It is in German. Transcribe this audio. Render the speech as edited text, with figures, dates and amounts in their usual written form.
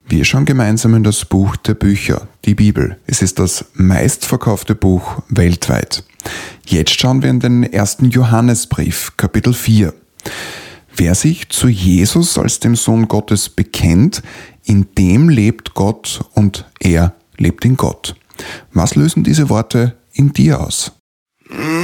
Wir schauen gemeinsam in das Buch der Bücher, die Bibel. Es ist das meistverkaufte Buch weltweit. Jetzt schauen wir in den 1. Johannesbrief, Kapitel 4. Wer sich zu Jesus als dem Sohn Gottes bekennt, in dem lebt Gott und er lebt in Gott. Was lösen diese Worte in dir aus?